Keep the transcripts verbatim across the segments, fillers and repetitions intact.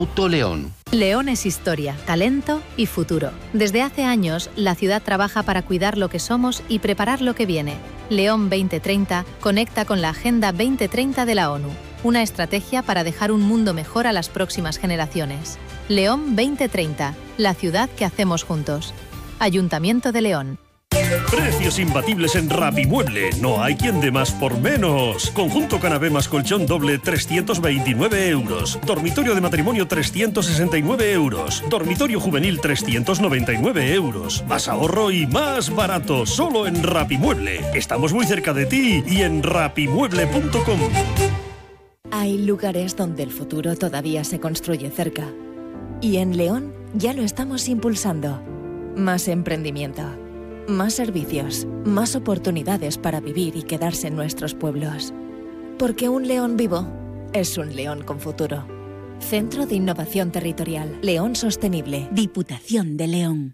Auto León. León es historia, talento y futuro. Desde hace años, la ciudad trabaja para cuidar lo que somos y preparar lo que viene. León veinte treinta conecta con la Agenda veinte treinta de la ONU, una estrategia para dejar un mundo mejor a las próximas generaciones. León veinte treinta, la ciudad que hacemos juntos. Ayuntamiento de León. Precios imbatibles en Rapimueble. No hay quien dé más por menos. Conjunto canapé más colchón doble trescientos veintinueve euros. Dormitorio de matrimonio trescientos sesenta y nueve euros. Dormitorio juvenil trescientos noventa y nueve euros. Más ahorro y más barato. Solo en Rapimueble. Estamos muy cerca de ti y en rapimueble punto com. Hay lugares donde el futuro todavía se construye cerca. Y en León ya lo estamos impulsando. Más emprendimiento. Más servicios, más oportunidades para vivir y quedarse en nuestros pueblos. Porque un León vivo es un León con futuro. Centro de Innovación Territorial. León Sostenible. Diputación de León.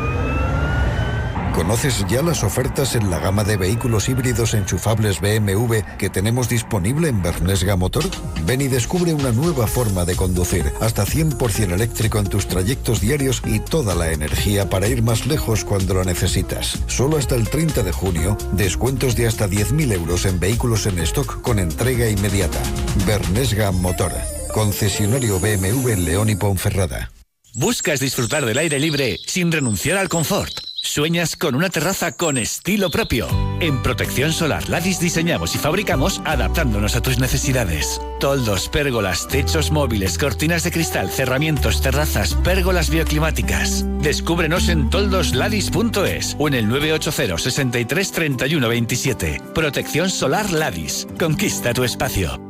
¿Conoces ya las ofertas en la gama de vehículos híbridos enchufables B M W que tenemos disponible en Bernesga Motor? Ven y descubre una nueva forma de conducir, hasta cien por ciento eléctrico en tus trayectos diarios y toda la energía para ir más lejos cuando lo necesitas. Solo hasta el treinta de junio, descuentos de hasta diez mil euros en vehículos en stock con entrega inmediata. Bernesga Motor, concesionario B M W en León y Ponferrada. ¿Buscas disfrutar del aire libre sin renunciar al confort? ¿Sueñas con una terraza con estilo propio? En Protección Solar Ladis diseñamos y fabricamos adaptándonos a tus necesidades. Toldos, pérgolas, techos móviles, cortinas de cristal, cerramientos, terrazas, pérgolas bioclimáticas. Descúbrenos en toldos ladis punto es o en el nueve ocho cero, sesenta y tres, treinta y uno veintisiete. Protección Solar Ladis. Conquista tu espacio.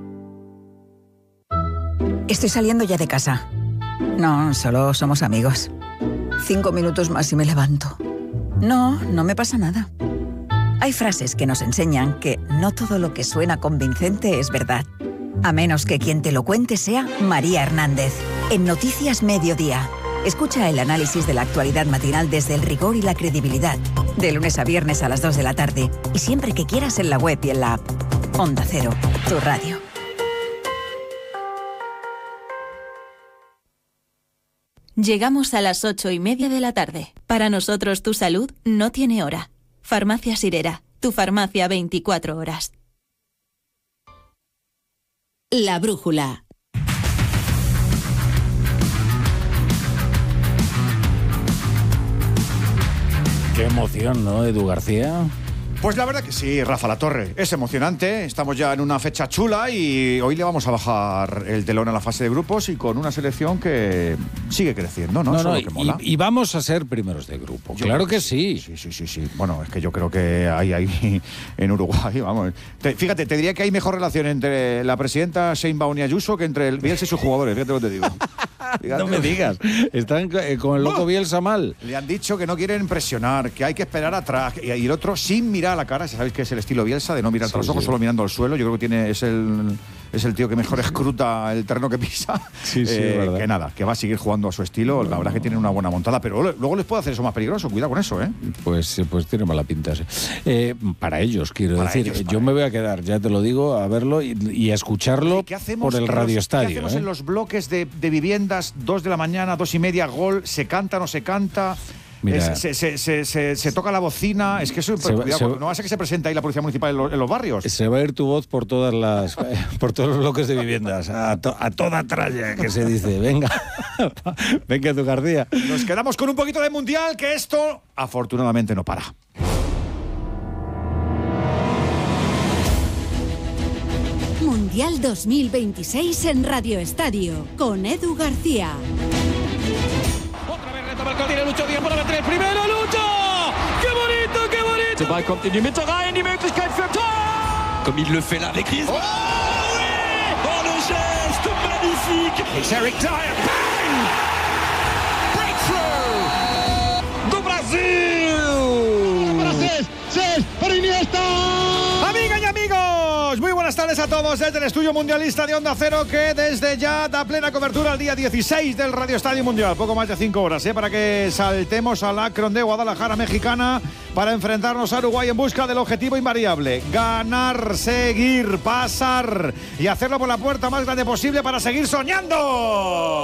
Estoy saliendo ya de casa. No, solo somos amigos. Cinco minutos más y me levanto. No, no me pasa nada. Hay frases que nos enseñan que no todo lo que suena convincente es verdad. A menos que quien te lo cuente sea María Hernández. En Noticias Mediodía. Escucha el análisis de la actualidad matinal desde el rigor y la credibilidad. De lunes a viernes a las dos de la tarde. Y siempre que quieras en la web y en la app. Onda Cero, tu radio. Llegamos a las ocho y media de la tarde. Para nosotros tu salud no tiene hora. Farmacia Sirera, tu farmacia veinticuatro horas. La brújula. Qué emoción, ¿no, Edu García? Pues la verdad que sí, Rafa Latorre. Es emocionante, estamos ya en una fecha chula y hoy le vamos a bajar el telón a la fase de grupos y con una selección que sigue creciendo, ¿no? No, Eso no, es lo que mola. y, y vamos a ser primeros de grupo, Yo claro creo que sí. Sí, sí, sí, sí. Bueno, es que yo creo que hay ahí en Uruguay, vamos. Te, fíjate, te diría que hay mejor relación entre la presidenta Sheinbaum y Ayuso que entre el Bielsa y sus jugadores, fíjate lo que te digo. No me digas, están con el loco Bielsa mal. Le han dicho que no quieren presionar, que hay que esperar atrás. Y el otro sin mirar a la cara, sabéis que es el estilo Bielsa, de no mirar sí, tras los ojos, sí. Solo mirando al suelo. Yo creo que tiene es el, es el tío que mejor escruta el terreno que pisa. Sí, sí, eh, verdad. Que nada, que va a seguir jugando a su estilo. La verdad es que tiene una buena montada, pero luego les puede hacer eso más peligroso. Cuidado con eso, ¿eh? Pues, pues tiene mala pinta. Sí. Eh, para ellos, quiero para decir. Ellos, yo para me voy a quedar, ya te lo digo, a verlo y, y a escucharlo por el radioestadio. ¿Qué hacemos ¿eh? en los bloques de, de viviendas, dos de la mañana, dos y media, gol? ¿Se canta o no se canta? Mira, es, se, se, se, se, se toca la bocina, es que eso, se, cuidado, se, no va a ser que se presente ahí la policía municipal en los, en los barrios. Se va a ir tu voz por todas las por todos los bloques de viviendas, a, to, a toda tralla, que se dice. Venga, venga tu García. Nos quedamos con un poquito de mundial, que esto afortunadamente no para. Mundial dos mil veintiséis en Radio Estadio, con Edu García. Tiene Lucho Díaz para meter el primero, Lucho! ¡Qué bonito, qué bonito! Der Ball kommt in die Mitte rein, die Möglichkeit für Tor! Comme il le fait là avec Griezmann. Oh oui! Oh, le geste magnifique! It's Eric Dyer, bang! Breakthrough! Do Brasil! Para Cés, Cés, para Iniesta! Amigas y amigos, muy buenas tardes a todos desde el estudio mundialista de Onda Cero, que desde ya da plena cobertura al día dieciséis del Radio Estadio Mundial. Poco más de cinco horas, ¿eh? Para que saltemos al Akron de Guadalajara, mexicana, para enfrentarnos a Uruguay en busca del objetivo invariable: ganar, seguir, pasar y hacerlo por la puerta más grande posible para seguir soñando.